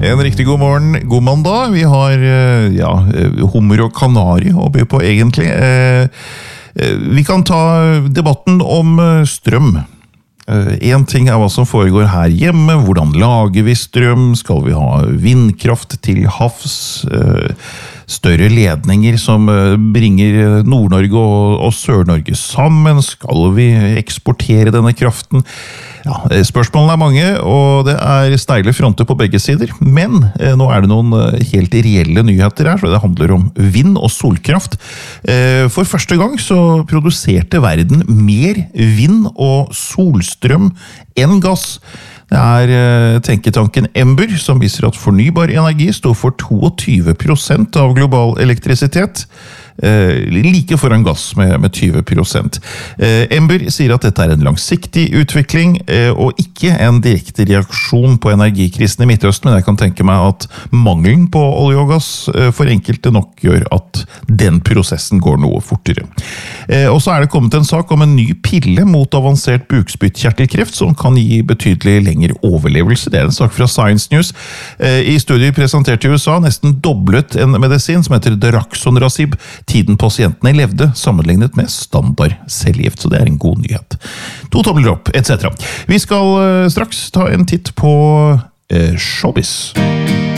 En riktig god morgen, god mandag. Vi har hummer og kanari å by på egentlig. Vi kan ta debatten om strøm. En ting er hva som foregår her hjemme, hvordan lager vi strøm, skal vi ha vindkraft til havs, større ledninger som bringer Nord-Norge og Sør-Norge sammen, skal vi eksportere denne kraften? Ja, spørsmålene er mange, og det er steile fronter på begge sider, men nå er det noen helt reelle nyheter her, så det handler om vind- og solkraft. For første gang så produserte verden mer vind- og solstrøm enn gass. Det er tenketanken Ember som viser at fornybar energi står for 22% av global elektrisitet, like foran gass med 20%. Ember sier at dette er en langsiktig utvikling og ikke en direkte reaksjon på energikrisen i Midtøsten, men jeg kan tenke meg at mangelen på olje og gass for enkelte nok gjør at den prosessen går noe fortere. Og så er det kommet en sak om en ny pille mot avansert bukspyttkjertelkreft som kan gi betydelig lengre overlevelse. Det er en sak fra Science News. I studier presentert i USA nesten doblet en medisin som heter Daraxonrasib tiden pasientene levde, sammenlignet med standard cellegift, så det er en god nyhet. 2 tomler opp, etc. Vi skal straks ta en titt på showbiz.